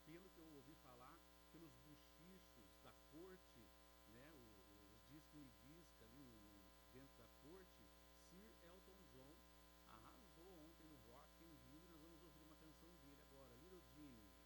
pelo que eu ouvi falar, pelos buchichos da corte, né, os diz que me diz ali dentro da corte,